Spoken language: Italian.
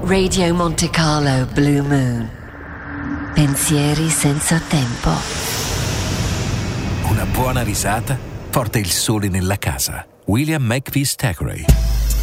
Radio Monte Carlo Blue Moon. Pensieri senza tempo. Una buona risata porta il sole nella casa. William Makepeace Thackeray.